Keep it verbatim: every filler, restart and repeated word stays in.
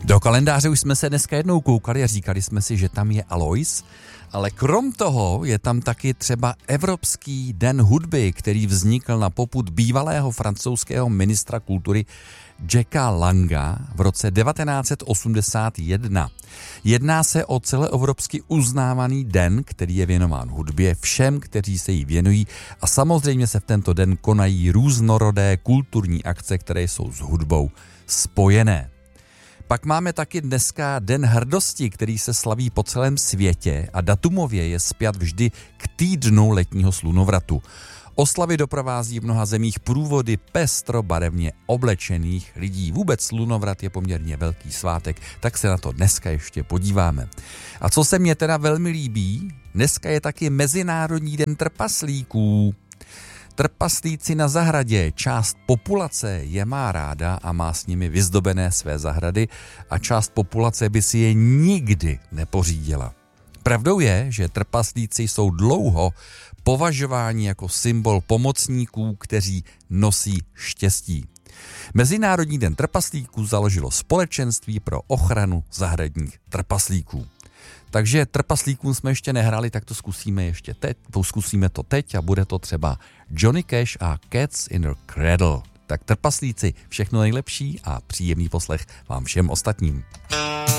Do kalendáře už jsme se dneska jednou koukali a říkali jsme si, že tam je Alois, ale krom toho je tam taky třeba Evropský den hudby, který vznikl na popud bývalého francouzského ministra kultury Jacka Langa v roce devatenáct set osmdesát jedna. Jedná se o celoevropsky uznávaný den, který je věnován hudbě, všem, kteří se jí věnují, a samozřejmě se v tento den konají různorodé kulturní akce, které jsou s hudbou spojené. Pak máme taky dneska Den hrdosti, který se slaví po celém světě a datumově je spjat vždy k týdnu letního slunovratu. Oslavy doprovází v mnoha zemích průvody pestrobarevně oblečených lidí. Vůbec slunovrat je poměrně velký svátek, tak se na to dneska ještě podíváme. A co se mně teda velmi líbí, dneska je taky Mezinárodní den trpaslíků. Trpaslíci na zahradě, část populace je má ráda a má s nimi vyzdobené své zahrady a část populace by si je nikdy nepořídila. Pravdou je, že trpaslíci jsou dlouho považováni jako symbol pomocníků, kteří nosí štěstí. Mezinárodní den trpaslíků založilo Společenství pro ochranu zahradních trpaslíků. Takže trpaslíkům jsme ještě nehráli, tak to zkusíme ještě teď, zkusíme to teď a bude to třeba Johnny Cash a Cats in a Cradle. Tak trpaslíci, všechno nejlepší a příjemný poslech vám všem ostatním.